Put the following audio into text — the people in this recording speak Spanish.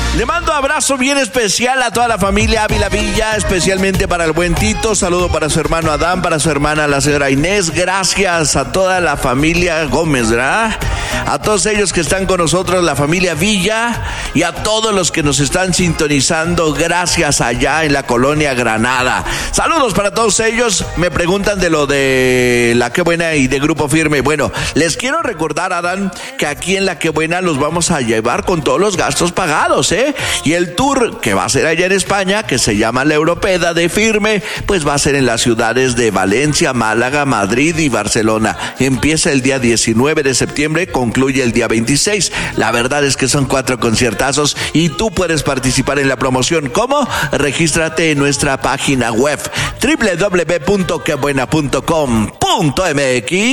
Le mando abrazo bien especial a toda la familia Ávila Villa, especialmente para el buen Tito. Saludo para su hermano Adán, para su hermana la señora Inés. Gracias a toda la familia Gómez, ¿verdad? A todos ellos que están con nosotros, la familia Villa, y a todos los que nos están sintonizando. Gracias allá en la colonia Granada. Saludos para todos ellos. Me preguntan de lo de La Qué Buena y de Grupo Firme. Bueno, les quiero recordar, Adán, que aquí en La Qué Buena los vamos a llevar con todos los gastos pagados, ¿eh? Y el tour que va a ser allá en España, que se llama La Europeda de Firme, pues va a ser en las ciudades de Valencia, Málaga, Madrid y Barcelona. Empieza el día 19 de septiembre, concluye el día 26. La verdad es que son 4 conciertazos y tú puedes participar en la promoción. ¿Cómo? Regístrate en nuestra página web www.quebuena.com.mx